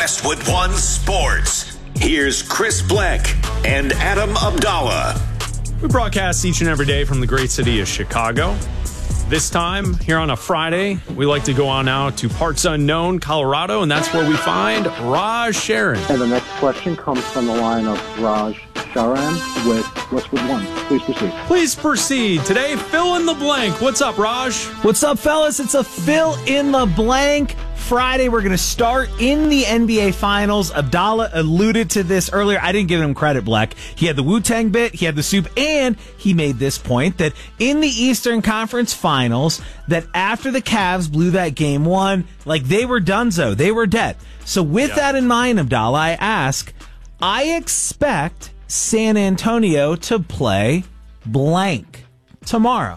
Westwood One Sports. Here's Chris Bleck and Adam Abdallah. We broadcast each and every day from the great city of Chicago. This time, here on a Friday, we like to go on out to parts unknown, Colorado, and that's where we find Raj Sharon. And the next question comes from the line of Raj Sharan with Westwood One. Please proceed. Please proceed. Today, fill in the blank. What's up, Raj? What's up, fellas? It's a fill in the blank Friday. We're going to start in the NBA Finals. Abdallah alluded to this earlier. I didn't give him credit, Black. He had the Wu-Tang bit, he had the soup, and he made this point that in the Eastern Conference Finals, that after the Cavs blew that game one, like they were donezo. They were dead. So with that in mind, Abdallah, I ask, I expect San Antonio to play blank tomorrow.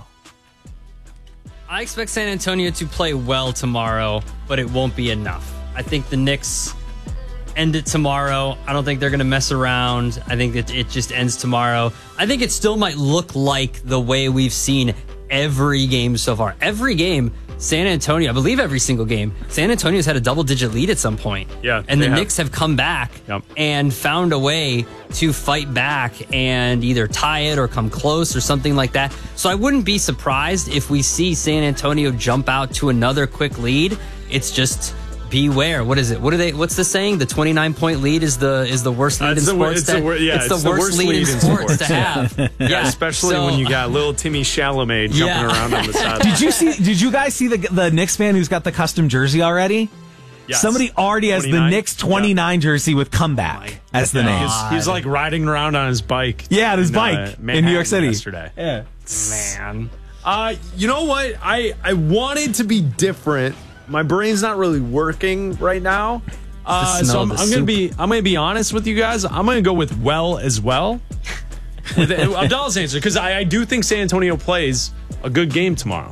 I expect San Antonio to play well tomorrow, but it won't be enough. I think the Knicks end it tomorrow. I don't think they're going to mess around. I think that it just ends tomorrow. I think it still might look like the way we've seen every game so far. Every game, San Antonio, I believe every single game, San Antonio's had a double-digit lead at some point. Yeah, and the Knicks have come back and found a way to fight back and either tie it or come close or something like that. So I wouldn't be surprised if we see San Antonio jump out to another quick lead. It's just beware. What is it? What's the saying? The 29-point lead is the worst lead in sports. It's the worst lead in sports to have. Yeah, especially when you got little Timmy Chalamet jumping around on the side. Did you guys see the Knicks fan who's got the custom jersey already? Yes. Somebody already has 29? The Knicks 29 jersey with comeback as the name. He's like riding around on his bike. Yeah, on his bike in New York City yesterday. Yeah, man. You know what? I wanted to be different. My brain's not really working right now. So I'm gonna be honest with you guys. I'm gonna go with well as well. With Abdallah's answer, because I do think San Antonio plays a good game tomorrow.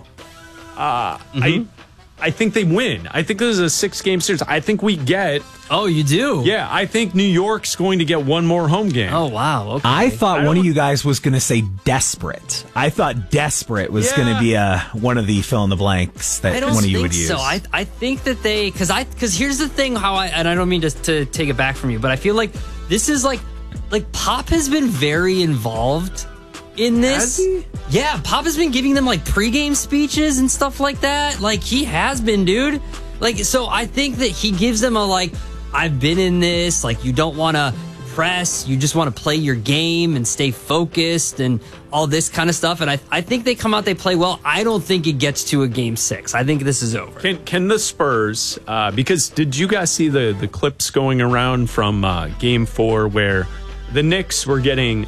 I think they win. I think this is a 6-game series. I think we get... Oh, you do? Yeah, I think New York's going to get one more home game. Oh, wow. Okay. I thought one of you guys was going to say desperate. I thought desperate was going to be one of the fill-in-the-blanks that one of you would use. I think that they... Because here's the thing, and I don't mean to take it back from you, but I feel like this is like Pop has been very involved in this. Has he? Yeah, Pop has been giving them like pregame speeches and stuff like that. Like he has been, dude. Like, so I think that he gives them a like, I've been in this, like you don't want to press, you just want to play your game and stay focused and all this kind of stuff. And I think they come out, they play well. I don't think it gets to a game 6. I think this is over. Can the Spurs, because did you guys see the clips going around from game 4 where the Knicks were getting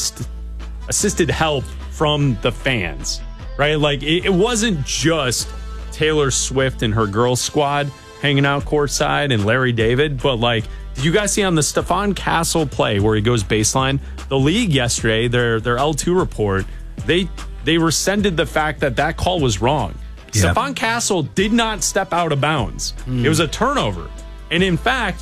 assisted help from the fans, right? Like it wasn't just Taylor Swift and her girl squad hanging out courtside and Larry David, but like, did you guys see on the Stephon Castle play where he goes baseline? The league yesterday, their L2 report, they rescinded the fact that call was wrong. Yep. Stephon Castle did not step out of bounds. It was a turnover, and in fact,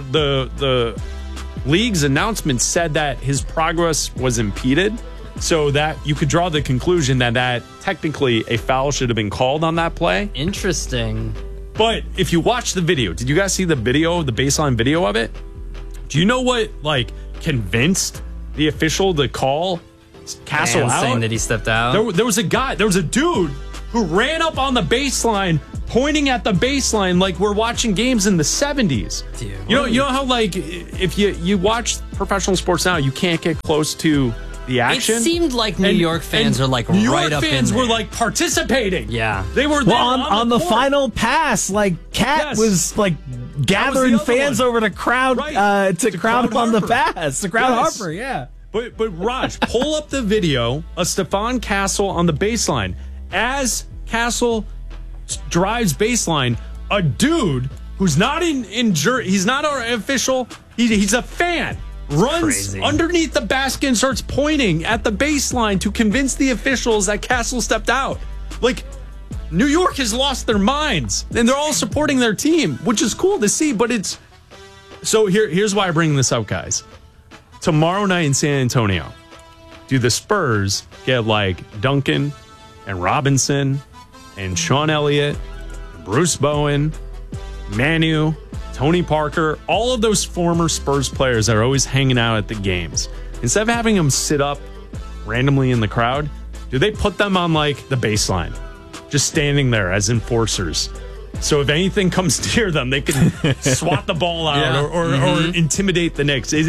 the league's announcement said that his progress was impeded, so that you could draw the conclusion that technically a foul should have been called on that play. Interesting. But if you watch the video, did you guys see the baseline video of it? Do you know what convinced the official to call Castle out? Saying that he stepped out? There was a dude who ran up on the baseline, pointing at the baseline like we're watching games in the 70s. Dude. You know how if you watch professional sports now, you can't get close to the action. It seemed like New York fans are like New right York up in fans there. were like participating. Yeah, they were there on the final pass. Like Cat was like gathering fans over to crowd to crowd on the pass. To crowd Harper, yeah. But Raj, pull up the video of Stephon Castle on the baseline as Castle drives baseline. A dude who's not he's not our official. He's a fan. Runs underneath the basket and starts pointing at the baseline to convince the officials that Castle stepped out. Like, New York has lost their minds, and they're all supporting their team, which is cool to see, but it's... So here's why I bring this up, guys. Tomorrow night in San Antonio, do the Spurs get like Duncan and Robinson and Sean Elliott, Bruce Bowen, Manu, Tony Parker, all of those former Spurs players that are always hanging out at the games, instead of having them sit up randomly in the crowd, do they put them on like the baseline, just standing there as enforcers? So if anything comes near them, they can swat the ball out or intimidate the Knicks. Can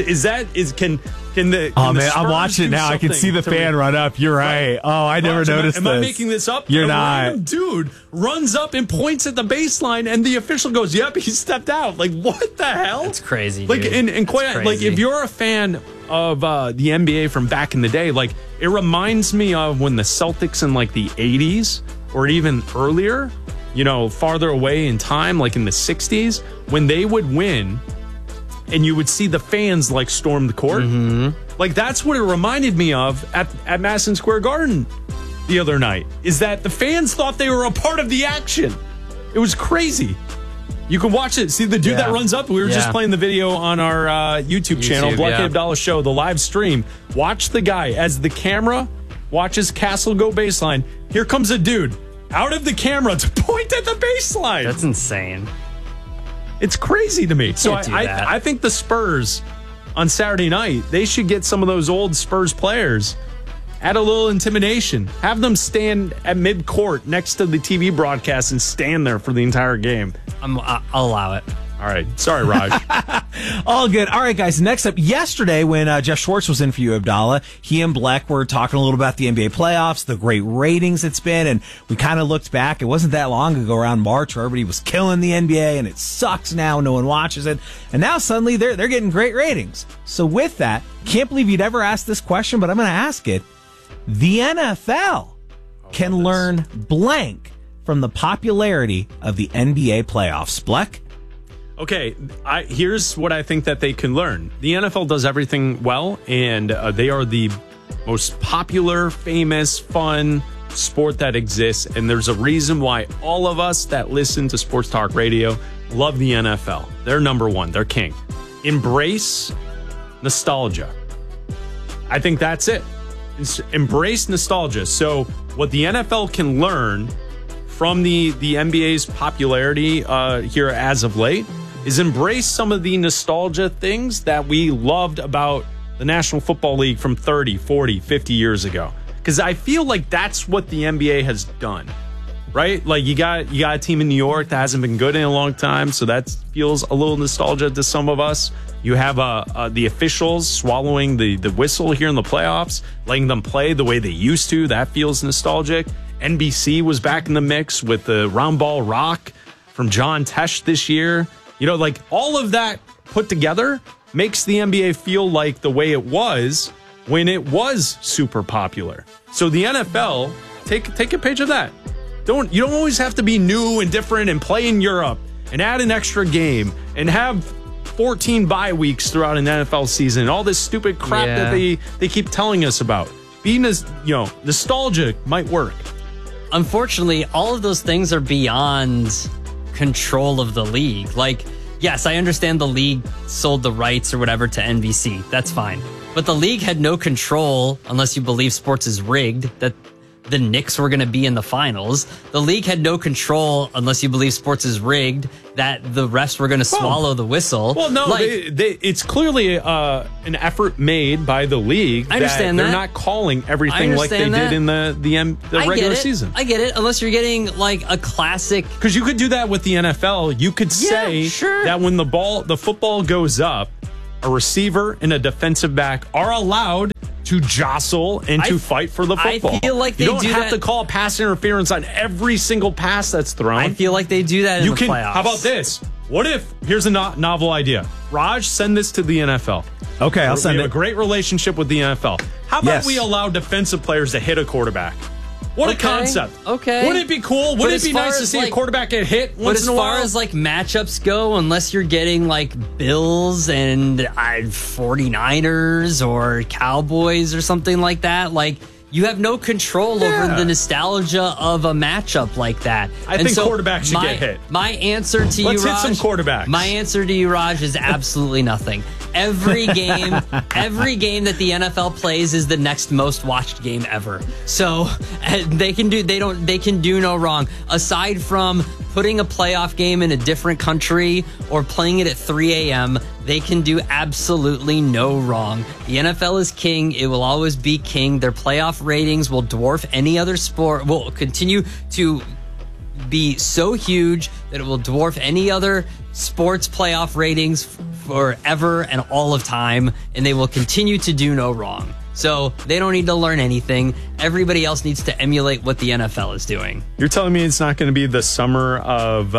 the Oh man, Spurs I'm watching it do now. I can see the something fan run up. You're right. Oh, I never noticed Am this. I making this up? You're a not. random dude runs up and points at the baseline, and the official goes, "Yep, he stepped out." Like, what the hell? That's crazy. Like, dude. and quite That's like, crazy. if you're a fan of the NBA from back in the day, like, it reminds me of when the Celtics in like the 80s or even earlier, you know, farther away in time, like in the 60s, when they would win and you would see the fans like storm the court. Like, that's what it reminded me of at Madison Square Garden the other night, is that the fans thought they were a part of the action. It was crazy. You can watch it. See the dude that runs up? We were just playing the video on our YouTube channel, Black Abdallah Show, the live stream. Watch the guy as the camera watches Castle go baseline. Here comes a dude out of the camera to point at the baseline. That's insane. It's crazy to me. So Can't do that. I think the Spurs on Saturday night, they should get some of those old Spurs players, add a little intimidation, have them stand at mid-court next to the TV broadcast and stand there for the entire game. I'll allow it. All right. Sorry, Raj. All good. All right, guys. Next up, yesterday when Jeff Schwartz was in for you, Abdallah, he and Bleck were talking a little about the NBA playoffs, the great ratings it's been, and we kind of looked back. It wasn't that long ago, around March, where everybody was killing the NBA, and it sucks now. No one watches it. And now suddenly they're getting great ratings. So with that, can't believe you'd ever ask this question, but I'm going to ask it. The NFL can learn blank from the popularity of the NBA playoffs. Bleck? Okay, here's what I think that they can learn. The NFL does everything well, and they are the most popular, famous, fun sport that exists. And there's a reason why all of us that listen to sports talk radio love the NFL. They're number one. They're king. Embrace nostalgia. I think that's it. Embrace nostalgia. So what the NFL can learn from the NBA's popularity here as of late is embrace some of the nostalgia things that we loved about the National Football League from 30, 40, 50 years ago. Because I feel like that's what the NBA has done, right? Like, you got a team in New York that hasn't been good in a long time, so that feels a little nostalgia to some of us. You have the officials swallowing the whistle here in the playoffs, letting them play the way they used to. That feels nostalgic. NBC was back in the mix with the round ball rock from John Tesh this year. You know, like, all of that put together makes the NBA feel like the way it was when it was super popular. So the NFL, take a page of that. You don't always have to be new and different and play in Europe and add an extra game and have 14 bye weeks throughout an NFL season and all this stupid crap that they keep telling us about. Being nostalgic might work. Unfortunately, all of those things are beyond control of the league. Like, yes, I understand the league sold the rights or whatever to NBC. That's fine. But the league had no control, unless you believe sports is rigged, that the Knicks were going to be in the finals. The league had no control, unless you believe sports is rigged, that the refs were going to swallow the whistle. Well, no, it's clearly an effort made by the league. I understand that. They're that. not calling everything like they did in the regular season. I get it, unless you're getting like a classic. Because you could do that with the NFL. You could say that when the football goes up, a receiver and a defensive back are allowed to jostle and to fight for the football. I feel like they you don't do have that. to call pass interference on every single pass that's thrown. I feel like they do that in the playoffs. How about this? What if, here's a novel idea. Raj, send this to the NFL. Okay, I'll send it. We have a great relationship with the NFL. How about we allow defensive players to hit a quarterback? What a concept. Okay. Wouldn't it be cool? Wouldn't it be nice to see a quarterback get hit once in a while? But as far as like matchups go, unless you're getting like Bills and 49ers or Cowboys or something like that, like, you have no control over the nostalgia of a matchup like that. I think quarterbacks should get hit. My answer to Let's you, Raj. hit some quarterbacks. My answer to you, Raj, is absolutely nothing. every game that the NFL plays is the next most watched game ever. So they can do no wrong. Aside from putting a playoff game in a different country or playing it at 3 a.m., they can do absolutely no wrong. The NFL is king. It will always be king. Their playoff ratings will dwarf any other sport, will continue to be so huge that it will dwarf any other sports playoff ratings forever and all of time, and they will continue to do no wrong. So they don't need to learn anything. Everybody else needs to emulate what the NFL is doing. You're telling me it's not going to be the summer of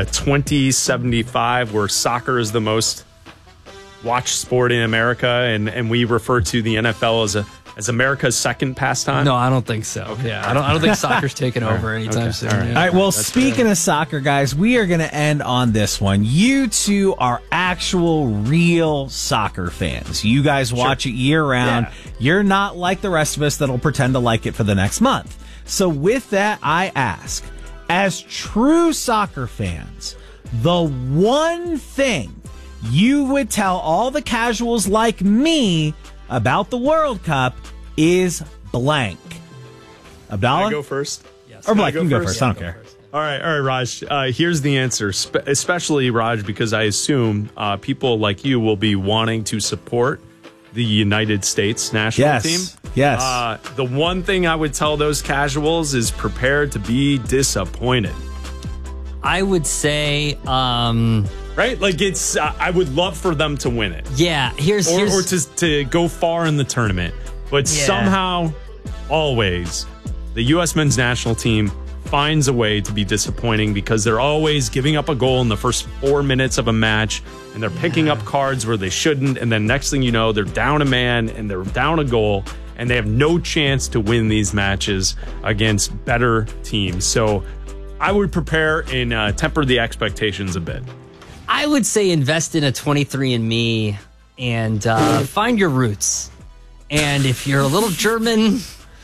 2075 where soccer is the most watched sport in America, and we refer to the NFL as America's second pastime? No, I don't think so. Okay. Yeah, I don't think soccer's taking over anytime soon. All right. All right, well, speaking of soccer, guys, we are going to end on this one. You two are actual, real soccer fans. You guys watch it year-round. Yeah. You're not like the rest of us that'll pretend to like it for the next month. So with that, I ask, as true soccer fans, the one thing you would tell all the casuals like me about the World Cup is blank. Abdallah? Can I go first? Yes. Or Blake, you can go first. I don't care. All right, Raj. Here's the answer, especially, Raj, because I assume people like you will be wanting to support the United States national team. Yes. The one thing I would tell those casuals is prepare to be disappointed. I would say, right? Like it's, I would love for them to win it. yeah, here's Or to go far in the tournament. But Yeah. somehow, always, the U.S. men's national team finds a way to be disappointing because they're always giving up a goal in the first 4 minutes of a match, and they're picking up cards where they shouldn't, and then next thing you know, they're down a man and they're down a goal, and they have no chance to win these matches against better teams. So I would prepare and temper the expectations a bit. I would say invest in a 23andMe and find your roots. And if you're a little German,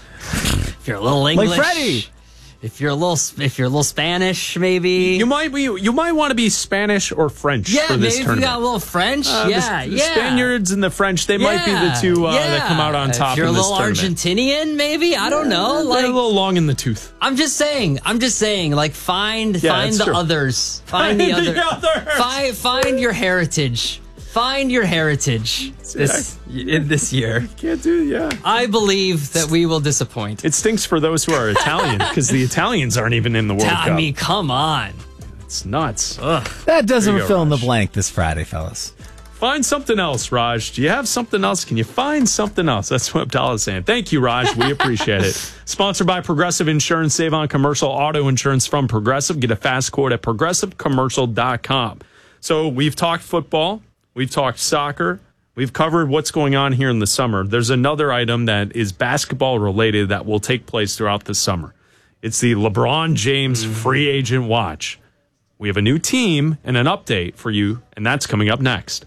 if you're a little English, Like Freddie. if you're a little Spanish, maybe You might want to be Spanish or French yeah, for this maybe if you tournament. got a little French, The Spaniards and the French, they might be the two that come out on top If you're in a this little tournament. Argentinian, maybe I don't know. They're Like a little long in the tooth. I'm just saying. Like find that's the true. others. Find the The other. others. Find your heritage. Find your heritage this year. Can't do, yeah. I believe that we will disappoint. It stinks for those who are Italian because the Italians aren't even in the World Cup. I mean, come on. It's nuts. That doesn't There you go, fill in the Raj. blank this Friday, fellas. Find something else, Raj. Do you have something else? Can you find something else? That's what Abdallah's saying. Thank you, Raj. We appreciate it. Sponsored by Progressive Insurance. Save on commercial auto insurance from Progressive. Get a fast quote at progressivecommercial.com. So we've talked football. We've talked soccer. We've covered what's going on here in the summer. There's another item that is basketball related that will take place throughout the summer. It's the LeBron James Free Agent Watch. We have a new team and an update for you, and that's coming up next.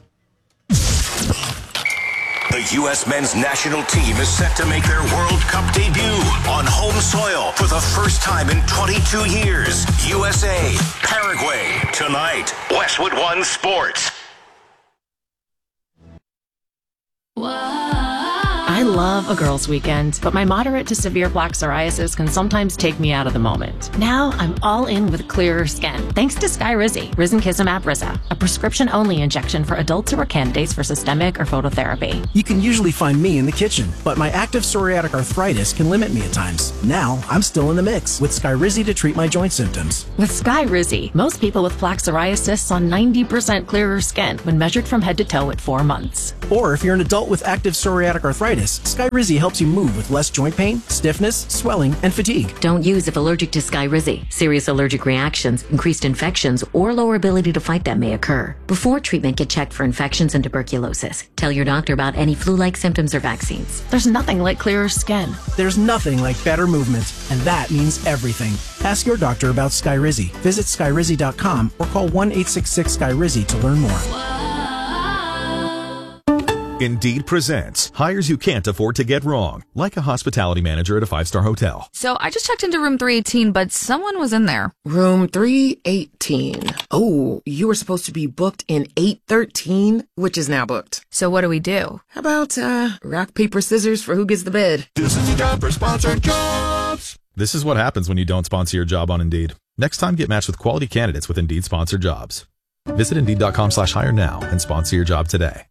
The U.S. men's national team is set to make their World Cup debut on home soil for the first time in 22 years. USA, Paraguay, tonight. Westwood One Sports. I love a girls' weekend, but my moderate to severe plaque psoriasis can sometimes take me out of the moment. Now I'm all in with clearer skin, thanks to Skyrizi, Risankizumab Riza, a prescription-only injection for adults who are candidates for systemic or phototherapy. You can usually find me in the kitchen, but my active psoriatic arthritis can limit me at times. Now, I'm still in the mix with Skyrizi to treat my joint symptoms. With Skyrizi, most people with plaque psoriasis saw 90% clearer skin when measured from head to toe at 4 months. Or if you're an adult with active psoriatic arthritis, Skyrizi helps you move with less joint pain, stiffness, swelling, and fatigue. Don't use if allergic to Skyrizi. Serious allergic reactions, increased infections, or lower ability to fight them may occur. Before treatment, get checked for infections and tuberculosis. Tell your doctor about any flu-like symptoms or vaccines. There's nothing like clearer skin. There's nothing like better movement, and that means everything. Ask your doctor about Skyrizi. Visit Skyrizi.com or call 1-866-SKYRIZI to learn more. Indeed presents hires you can't afford to get wrong, like a hospitality manager at a 5-star hotel. So I just checked into room 318, but someone was in there. Room 318. Oh, you were supposed to be booked in 813, which is now booked. So what do we do? How about, rock, paper, scissors for who gets the bed? This is your job for Sponsored Jobs. This is what happens when you don't sponsor your job on Indeed. Next time, get matched with quality candidates with Indeed sponsored jobs. Visit Indeed.com/hire now and sponsor your job today.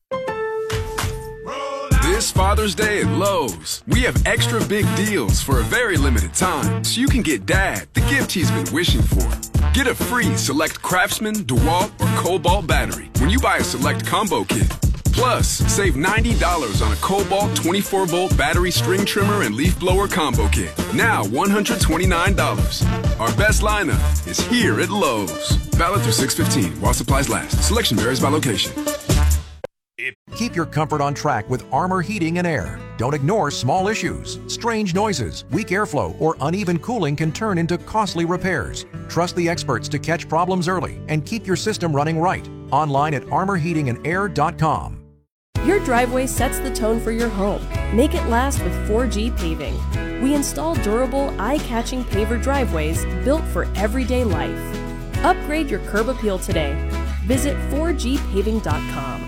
This Father's Day at Lowe's, we have extra big deals for a very limited time, so you can get Dad the gift he's been wishing for. Get a free Select Craftsman, DeWalt, or Cobalt battery when you buy a Select Combo Kit. Plus, save $90 on a Cobalt 24-volt battery string trimmer and leaf blower combo kit. Now $129. Our best lineup is here at Lowe's. Valid through 6/15 while supplies last. Selection varies by location. Keep your comfort on track with Armor Heating and Air. Don't ignore small issues. Strange noises, weak airflow, or uneven cooling can turn into costly repairs. Trust the experts to catch problems early and keep your system running right. Online at armorheatingandair.com. Your driveway sets the tone for your home. Make it last with 4G Paving. We install durable, eye-catching paver driveways built for everyday life. Upgrade your curb appeal today. Visit 4gpaving.com.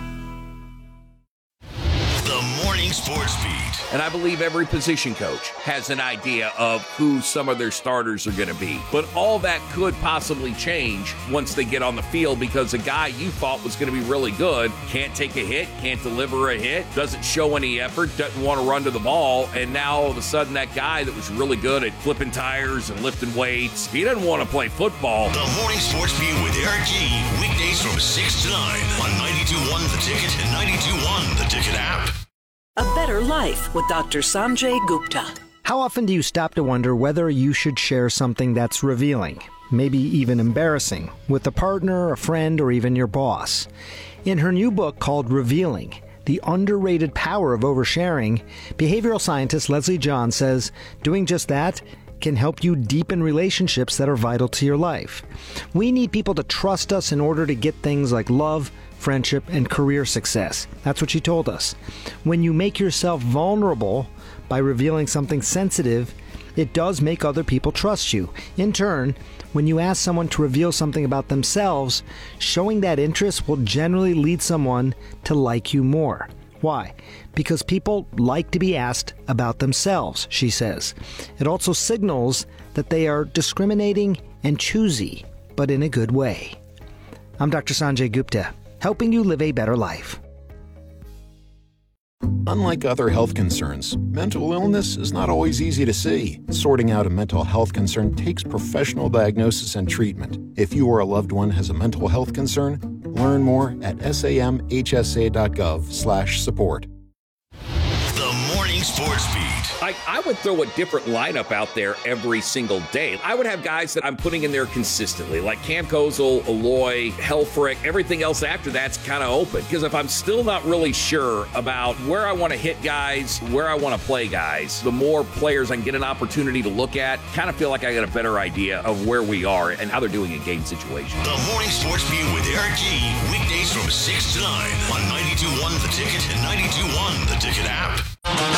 The Morning Sports Beat. And I believe every position coach has an idea of who some of their starters are going to be. But all that could possibly change once they get on the field, because a guy you thought was going to be really good can't take a hit, can't deliver a hit, doesn't show any effort, doesn't want to run to the ball. And now all of a sudden that guy that was really good at flipping tires and lifting weights, he doesn't want to play football. The Morning Sports Beat with Eric G. Weekdays from 6 to 9 on 92.1 The Ticket and 92.1 The Ticket app. A Better Life with Dr. Sanjay Gupta. How often do you stop to wonder whether you should share something that's revealing, maybe even embarrassing, with a partner, a friend, or even your boss? In her new book called Revealing, The Underrated Power of Oversharing, behavioral scientist Leslie John says doing just that can help you deepen relationships that are vital to your life. We need people to trust us in order to get things like love, friendship, and career success. That's what she told us. When you make yourself vulnerable by revealing something sensitive, it does make other people trust you. In turn, when you ask someone to reveal something about themselves, showing that interest will generally lead someone to like you more. Why? Because people like to be asked about themselves, she says. It also signals that they are discriminating and choosy, but in a good way. I'm Dr. Sanjay Gupta, helping you live a better life. Unlike other health concerns, mental illness is not always easy to see. Sorting out a mental health concern takes professional diagnosis and treatment. If you or a loved one has a mental health concern, learn more at samhsa.gov/support. The Morning Sports Beat. I would throw a different lineup out there every single day. I would have guys that I'm putting in there consistently, like Cam Kozel, Aloy, Helfrich. Everything else after that's kind of open. Because if I'm still not really sure about where I want to hit guys, where I want to play guys, the more players I can get an opportunity to look at, kind of feel like I got a better idea of where we are and how they're doing in game situations. The Morning Sports Beat with Eric G. Weekdays from 6 to 9 on 92.1 The Ticket and 92.1 The Ticket app.